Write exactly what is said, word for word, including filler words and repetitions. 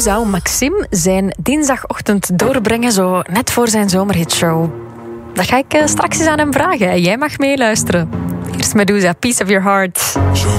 zou Maxime zijn dinsdagochtend doorbrengen, zo net voor zijn zomerhitshow? Dat ga ik straks eens aan hem vragen. Jij mag meeluisteren. Eerst Medusa, Piece of Your Heart.